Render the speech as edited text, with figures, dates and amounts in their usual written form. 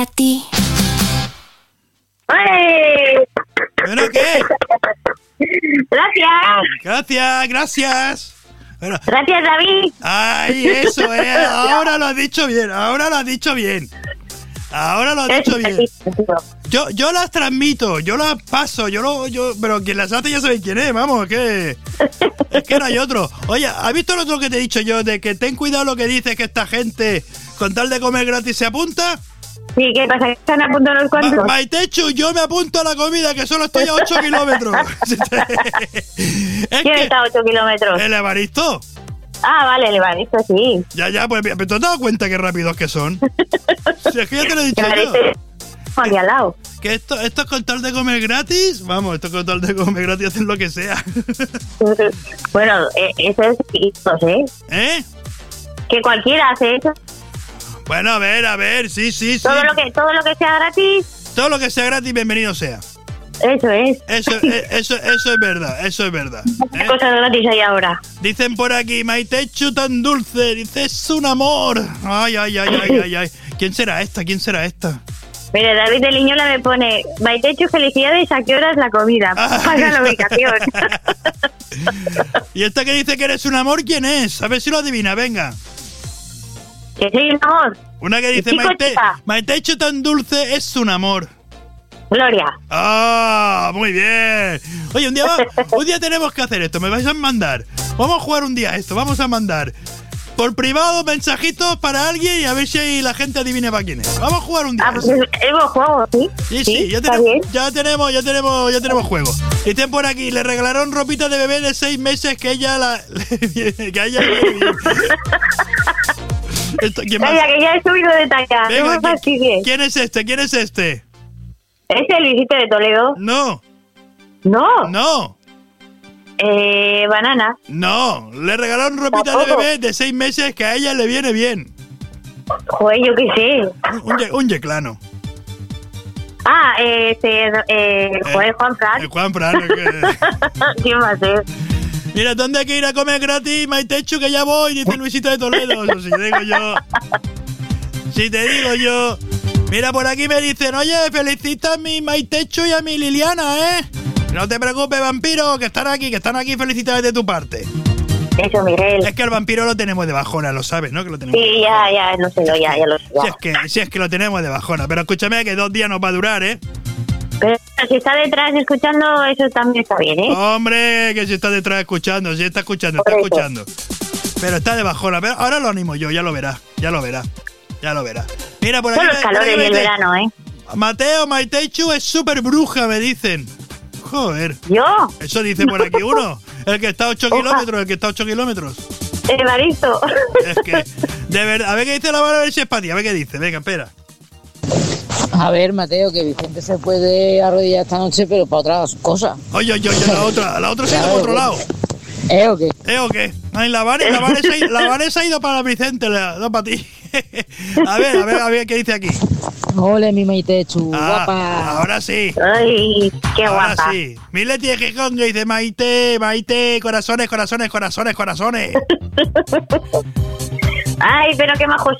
A ti. ¡Ay! ¿Bueno qué? Gracias. Bueno, Gracias, David. ay, eso, ahora lo has dicho bien. Ahora lo has dicho bien. Yo las transmito, yo las paso, pero quien las hace ya sabe quién es, vamos, es que no hay otro. Oye, ¿has visto lo otro que te he dicho yo? De que ten cuidado lo que dices, que esta gente, con tal de comer gratis, se apunta. Sí, ¿qué pasa? ¿Están apuntando los cuantos? Maitechu, yo me apunto a la comida, que solo estoy a 8 kilómetros. ¿Quién está a 8 kilómetros? El Evaristo. Ah, vale, el Evaristo, sí. Ya, pues, ¿pero te has dado cuenta qué rápidos que son? Si es que ya te lo he dicho yo. Aquí al lado. Que esto es con tal de comer gratis. Vamos, esto con tal de comer gratis, hacen lo que sea. Bueno, eso es hijos, ¿eh? ¿Eh? Que cualquiera hace eso. Bueno, a ver, sí. Todo lo que sea gratis. Todo lo que sea gratis, bienvenido sea. Eso es. Eso es verdad. ¿Qué cosas gratis hay ahora? Dicen por aquí, Maitechu tan dulce, dice, es un amor. Ay. ¿Quién será esta? Mire, David de Liñola me pone, Maitechu, felicidades, ¿a qué hora es la comida? Paga la ubicación. ¿Y esta que dice que eres un amor, quién es? A ver si lo adivina, venga. Que soy un amor. Una que dice, Maitechu tan dulce es un amor. Gloria. ¡Ah! Muy bien. Oye, un día tenemos que hacer esto. Me vais a mandar. Vamos a jugar un día esto. Vamos a mandar por privado mensajitos para alguien y a ver si la gente adivina para quién es. Vamos a jugar un día. Ah, pues hemos jugado, ¿sí? Sí, ya tenemos juego. Dicen por aquí, le regalaron ropita de bebé de 6 meses que ella que ella ¿quién más? Calla, que ya he subido de talla. Venga, No me fastidies. ¿Quién es este? ¿Es el Luisito de Toledo? No. Banana. No, le regalaron ropita de bebé de 6 meses que a ella le viene bien. Joder, yo qué sé. Un yeclano. Ah, joder, Juan Fran. Juan Fran. ¿Quién va a ser? Mira, ¿dónde hay que ir a comer gratis, Maitechu, que ya voy? Dice Luisito de Toledo. Eso si te digo yo. Mira, por aquí me dicen, oye, felicita a mi Maitechu y a mi Liliana, ¿eh? No te preocupes, vampiro, que están aquí felicidades de tu parte. Eso, Miguel. Es que el vampiro lo tenemos de bajona, lo sabes, ¿no? Que lo tenemos. Sí, ya lo sé. Si es que lo tenemos de bajona, pero escúchame que 2 días nos va a durar, ¿eh? Pero si está detrás escuchando, eso también está bien, ¿eh? Hombre, que si está detrás escuchando, si está escuchando. Pero está de bajona, pero ahora lo animo yo, ya lo verás. Mira, por aquí. Son los calores y el verano, ¿eh? Mateo, Maitechu es súper bruja, me dicen. Joder. ¿Yo? Eso dice por aquí uno. El que está a 8 kilómetros. Evaristo. Es que, de verdad, a ver qué dice la mano, a ver si es para ti, a ver qué dice. Venga, espera. A ver, Mateo, que Vicente se puede arrodillar esta noche, pero para otras cosas. Oye, la otra se ha ido por otro lado. ¿O qué? ¿O qué? Ay, la Vanessa ha ido para Vicente, no para ti. A ver qué dice aquí. Ole, mi Maitechu, guapa. Ahora sí. Ay, qué ahora guapa. Sí. Mileti de Gijón que dice Maite, corazones. Ay, pero qué majos